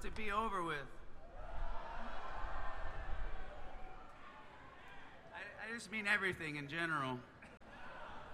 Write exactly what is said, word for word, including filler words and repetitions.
to be over with. I, I just mean everything in general.